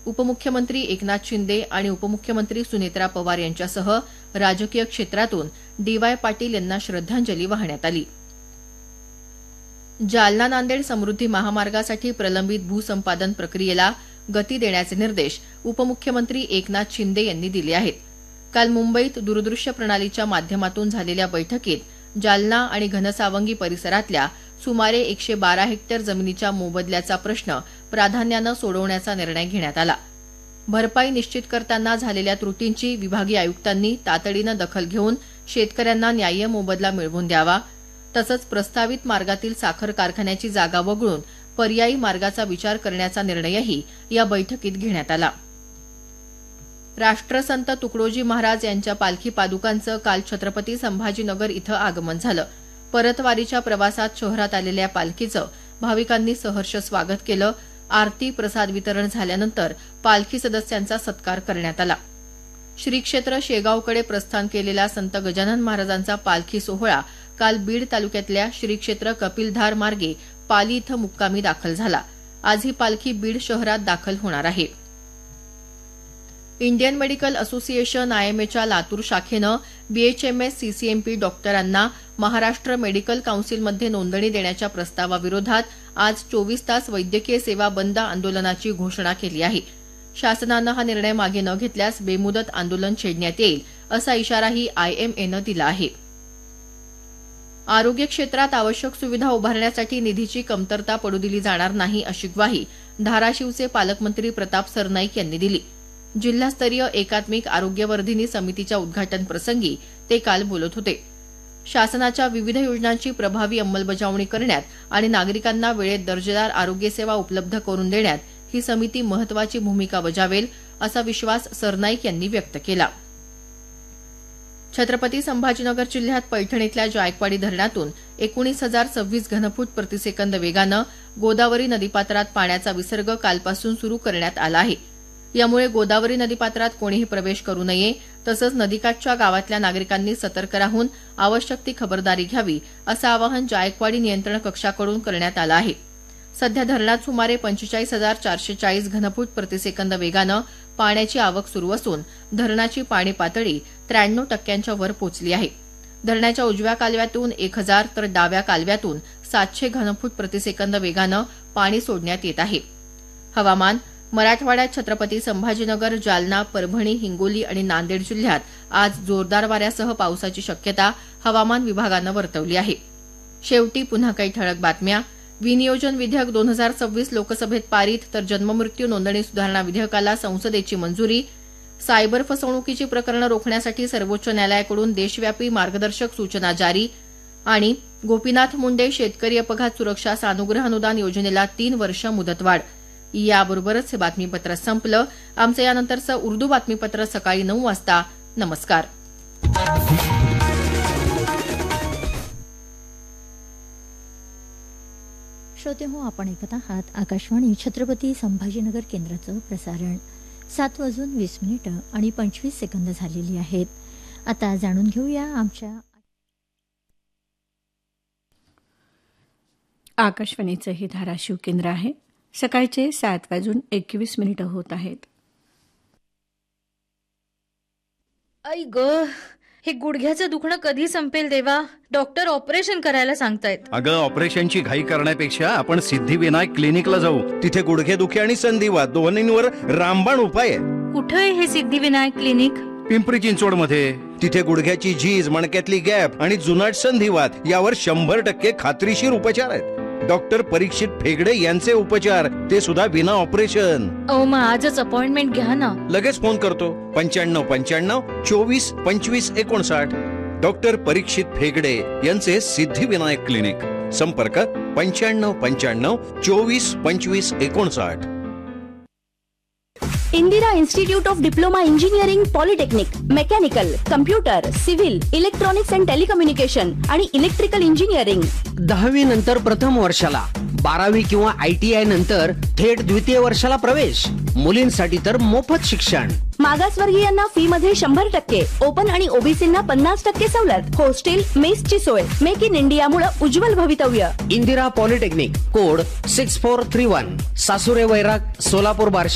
उपमुख्यमंत्री एकनाथ शिंदे आणि उपमुख्यमंत्री सुनेत्रा पवार यांच्यासह राजकीय क्षेत्रातून डी.वाय. पाटील यांना श्रद्धांजली वाहण्यात आली. जालना नांदेड समृद्धी महामार्गासाठी प्रलंबित भूसंपादन प्रक्रियेला गती देण्याचे निर्देश उपमुख्यमंत्री एकनाथ शिंदे यांनी दिले आहेत. काल मुंबईत दूरदृश्य प्रणालीच्या माध्यमातून झालेल्या बैठकीत जालना आणि घनसावंगी परिसरातल्या सुमारे 112 हेक्टर जमिनीच्या मोबदल्याचा प्रश्न प्राधान्यानं सोडवण्याचा निर्णय घेण्यात आला. भरपाई निश्चित करताना झालेल्या त्रुटींची विभागीय आयुक्तांनी तातडीनं दखल घेऊन शेतकऱ्यांना न्याय्य मोबदला मिळवून द्यावा. तसंच प्रस्तावित मार्गातील साखर कारखान्याची जागा वगळून पर्यायी मार्गाचा विचार करण्याचा निर्णयही या बैठकीत घेण्यात आला. राष्ट्रसंत तुकडोजी महाराज यांच्या पालखी पादुकांचं काल छत्रपती संभाजीनगर इथं आगमन झालं. परतवारीच्या प्रवासात शहरात आलेल्या पालखीचं भाविकांनी सहर्ष स्वागत केलं. आरती प्रसाद वितरण झाल्यानंतर पालखी सदस्यांचा सत्कार करण्यात आला. श्री क्षेत्र शेगावकडे प्रस्थान केलेला संत गजानन महाराजांचा पालखी सोहळा काल बीड तालुक्यातल्या श्री क्षेत्र कपिलधार मार्गे पाली इथं मुक्कामी दाखल झाला. आज ही पालखी बीड शहरात दाखल होणार आहे. इंडियन मेडिकल असोसिएशन आयएमएच्या लातूर शाखेनं बीएचएमएस सीसीएमपी डॉक्टरांना महाराष्ट्र मेडिकल काउन्सिलमध्ये नोंदणी देण्याच्या प्रस्तावाविरोधात आज 24 तास वैद्यकीय सेवा बंद आंदोलनाची घोषणा केली आहे. शासनानं हा निर्णय मागे न घेतल्यास बेमुदत आंदोलन छेडण्यात येईल असा इशाराही आयएमएनं दिला आहे. आरोग्य क्षेत्रात आवश्यक सुविधा उभारण्यासाठी निधीची कमतरता पडू दिली जाणार नाही अशी ग्वाही धाराशिवचे पालकमंत्री प्रताप सरनाईक यांनी दिली. जिल्हास्तरीय एकात्मिक आरोग्यवर्धिनी समितीच्या उद्घाटन प्रसंगी ते काल बोलत होते. शासनाच्या विविध योजनांची प्रभावी अंमलबजावणी करण्यात आणि नागरिकांना वेळेत दर्जेदार आरोग्य सेवा उपलब्ध करून देण्यात ही समिती महत्वाची भूमिका बजावेल असा विश्वास सरनाईक यांनी व्यक्त केला. छत्रपती संभाजीनगर जिल्ह्यात पैठण इथल्या जायकवाडी धरणातून 19,026 घनफूट प्रतिसेकंद वेगानं गोदावरी नदीपात्रात पाण्याचा विसर्ग कालपासून सुरू करण्यात आला आहे. यामुळे गोदावरी नदीपात्रात कोणीही प्रवेश करू नये तसंच नदीकाठच्या गावातल्या नागरिकांनी सतर्क राहून आवश्यक ती खबरदारी घ्यावी असं आवाहन जायकवाडी नियंत्रण कक्षाकडून करण्यात आलं आहे. सध्या धरणात सुमारे 45,440 घनफूट प्रतिसेकंद वेगानं पाण्याची आवक सुरू असून धरणाची पाणी पातळी 93% वर पोहोचली आहे. धरणाच्या उजव्या कालव्यातून 1,000 तर डाव्या कालव्यातून 700 घनफूट प्रतिसेकंद वेगानं पाणी सोडण्यात येत आहे. हवामान. मराठवाड्यात छत्रपती संभाजीनगर, जालना, परभणी, हिंगोली आणि नांदेड जिल्ह्यात आज जोरदार वाऱ्यासह पावसाची शक्यता हवामान विभागानं वर्तवली आहे. शेवटी पुन्हा काही ठळक बातम्या. विनियोजन विधेयक 2026 लोकसभेत पारित तर जन्ममृत्यू नोंदणी सुधारणा विधेयकाला संसदेची मंजुरी. सायबर फसवणुकीची प्रकरणं रोखण्यासाठी सर्वोच्च न्यायालयाकडून देशव्यापी मार्गदर्शक सूचना जारी. आणि गोपीनाथ मुंडे शेतकरी अपघात सुरक्षा सानुग्रह अनुदान योजनेला 3 वर्ष मुदतवाढ. याबरोबरच हे बातमीपत्र संपलं. आमचं यानंतरचं उर्दू बातमीपत्र सकाळी 9 वाजता. नमस्कार. श्रोते हो, आपण ऐकत आहात आकाशवाणी छत्रपती संभाजीनगर केंद्राचं प्रसारण. 7:20 आणि 25 सेकंद झालेली आहेत. आता जाणून घेऊया आमच्या आकाशवाणीचं हे धाराशिव केंद्र आहे. सकाळचे 7:21 होत आहेत. आई ग, हे गुडघ्याचं दुखणं कधी संपेल देवा? डॉक्टर ऑपरेशन करायला सांगतायत. अगं, ऑपरेशनची घाई करण्यापेक्षा आपण सिद्धिविनायक क्लिनिकला जाऊ. तिथे गुडघेदुखी आणि संधिवात दोन्हींवर रामबाण उपाय आहे. कुठे आहे हे सिद्धिविनायक क्लिनिक? पिंपरी चिंचवडमध्ये. तिथे गुडघ्याची झीज, मणक्यातली गॅप आणि जुनाट संधिवात यावर 100% खात्रीशीर उपचार आहेत. डॉक्टर परीक्षित फेगडे यांचे उपचार, ते सुद्धा विना ऑपरेशन. मग आजच अपॉइंटमेंट घ्या ना. लगेच फोन करतो. 9595 24 25 59. डॉक्टर परीक्षित फेगडे यांचे सिद्धिविनायक क्लिनिक. संपर्क 9595 24 25 59. Indira institute of diploma engineering, polytechnic, mechanical, computer, civil, electronics and telecommunication आणि इलेक्ट्रिकल इंजिनिअरिंग. 10वी नंतर प्रथम वर्षाला, 12वी किंवा ITI नंतर थेट द्वितीय वर्षाला प्रवेश. मुलींसाठी तर मोफत शिक्षण. मागासवर्गीयांना फी मध्ये 100%, ओपन आणि ओबीसींना 50% सवलत. हॉस्टेल, मेसची सोय. मेक इन इंडिया मुळे उज्ज्वल भवितव्य. इंदिरा पॉलिटेक्निक, कोड 6431, सासुरे वैराग, सोलापूर बार्शी.